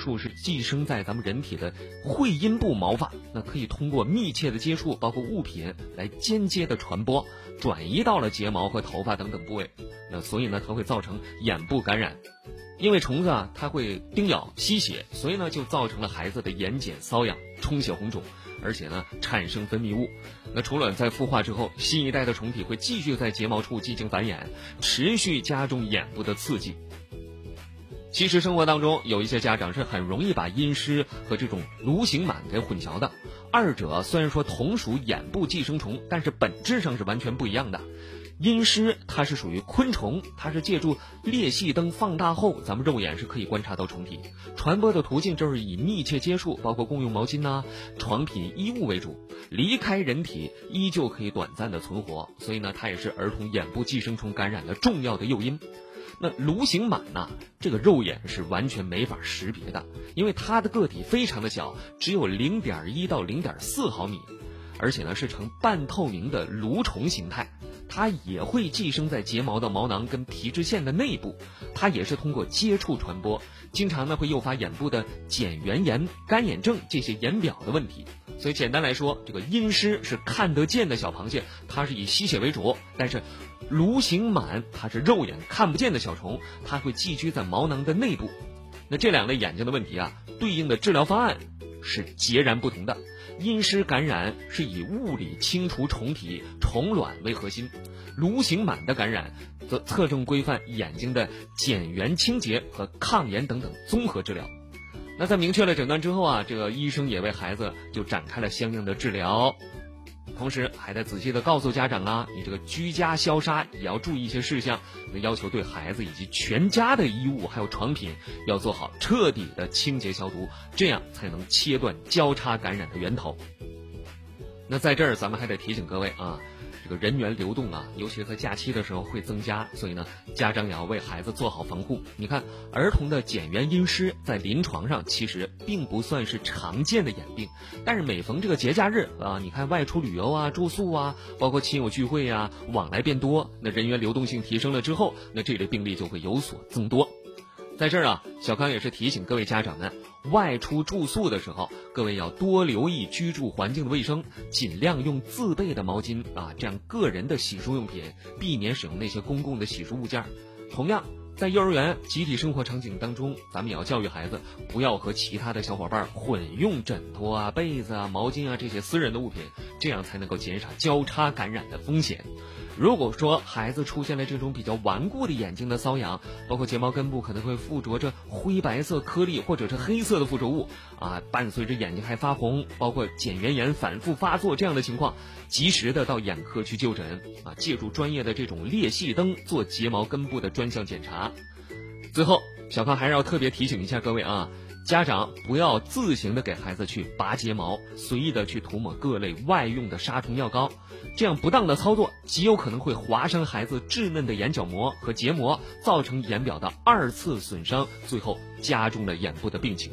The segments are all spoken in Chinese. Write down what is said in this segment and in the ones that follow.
术是寄生在咱们人体的会阴部毛发，那可以通过密切的接触，包括物品来间接的传播，转移到了睫毛和头发等等部位。那所以呢，它会造成眼部感染。因为虫子啊，它会叮咬吸血，所以呢就造成了孩子的眼睑瘙痒、充血红肿，而且呢产生分泌物。那虫卵在孵化之后，新一代的虫体会继续在睫毛处进行繁衍，持续加重眼部的刺激。其实生活当中有一些家长是很容易把阴虱和这种蠕形螨给混淆的，二者虽然说同属眼部寄生虫，但是本质上是完全不一样的。阴虱它是属于昆虫，它是借助裂隙灯放大后，咱们肉眼是可以观察到虫体。传播的途径就是以密切接触，包括共用毛巾床品、衣物为主，离开人体依旧可以短暂的存活，所以呢，它也是儿童眼部寄生虫感染的重要的诱因。那蠕形螨这个肉眼是完全没法识别的，因为它的个体非常的小，只有0.1到0.4毫米，而且呢是呈半透明的蠕虫形态。它也会寄生在睫毛的毛囊跟皮脂腺的内部，它也是通过接触传播，经常呢会诱发眼部的睑缘炎、干眼症这些眼表的问题。所以简单来说，这个阴虱是看得见的小螃蟹，它是以吸血为主，但是蠕形螨它是肉眼看不见的小虫，它会寄居在毛囊的内部。那这两类眼睛的问题对应的治疗方案是截然不同的。阴虱感染是以物理清除虫体、虫卵为核心，蠕形螨的感染则侧重规范眼睛的睑缘清洁和抗炎等等综合治疗。那在明确了诊断之后这个医生也为孩子就展开了相应的治疗，同时还得仔细的告诉家长你这个居家消杀也要注意一些事项，要求对孩子以及全家的衣物还有床品要做好彻底的清洁消毒，这样才能切断交叉感染的源头。那在这儿咱们还得提醒各位这个人员流动尤其是在假期的时候会增加，所以呢，家长也要为孩子做好防护。你看，儿童的睑缘阴虱在临床上其实并不算是常见的眼病，但是每逢这个节假日你看外出旅游住宿包括亲友聚会往来变多，那人员流动性提升了之后，那这类病例就会有所增多。在这儿小康也是提醒各位家长们，外出住宿的时候，各位要多留意居住环境的卫生，尽量用自备的毛巾这样个人的洗漱用品，避免使用那些公共的洗漱物件。同样，在幼儿园集体生活场景当中，咱们也要教育孩子不要和其他的小伙伴混用枕头被子毛巾这些私人的物品，这样才能够减少交叉感染的风险。如果说孩子出现了这种比较顽固的眼睛的瘙痒，包括睫毛根部可能会附着着灰白色颗粒或者是黑色的附着物伴随着眼睛还发红，包括睑缘炎反复发作这样的情况，及时的到眼科去就诊借助专业的这种裂隙灯做睫毛根部的专项检查。最后，小康还是要特别提醒一下各位家长不要自行的给孩子去拔睫毛，随意的去涂抹各类外用的杀虫药膏，这样不当的操作极有可能会划伤孩子稚嫩的眼角膜和结膜，造成眼表的2次损伤，最后加重了眼部的病情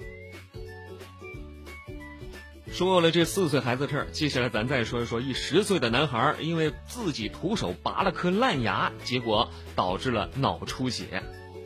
说了这4岁孩子的事儿，接下来咱再说一说10岁的男孩因为自己徒手拔了颗烂牙，结果导致了脑出血。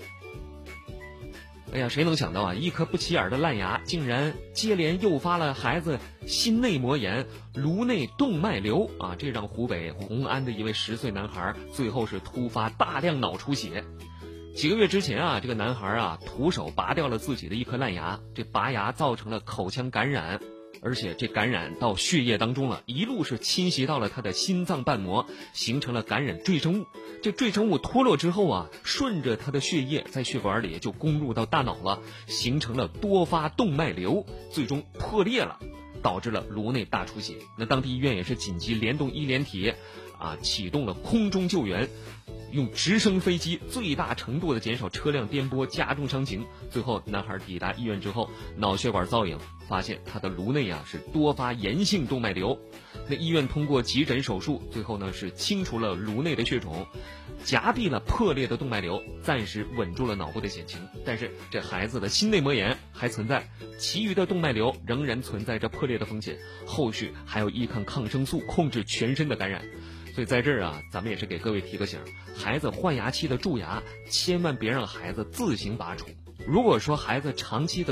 哎呀，谁能想到一颗不起眼的烂牙竟然接连诱发了孩子心内膜炎、颅内动脉瘤这让湖北红安的一位10岁男孩最后是突发大量脑出血。几个月之前这个男孩徒手拔掉了自己的一颗烂牙，这拔牙造成了口腔感染，而且这感染到血液当中了，一路是侵袭到了他的心脏瓣膜，形成了感染赘生物。这赘生物脱落之后顺着他的血液在血管里就攻入到大脑了，形成了多发动脉瘤，最终破裂了，导致了颅内大出血。那当地医院也是紧急联动医联体启动了空中救援，用直升飞机最大程度的减少车辆颠簸，加重伤情。最后男孩抵达医院之后，脑血管造影发现他的颅内是多发炎性动脉瘤。那医院通过急诊手术，最后呢是清除了颅内的血肿，夹闭了破裂的动脉瘤，暂时稳住了脑部的险情。但是这孩子的心内膜炎还存在，其余的动脉瘤仍然存在着破裂的风险，后续还要依靠抗生素控制全身的感染。所以在这儿咱们也是给各位提个醒，孩子换牙期的蛀牙千万别让孩子自行拔除。如果说孩子长期的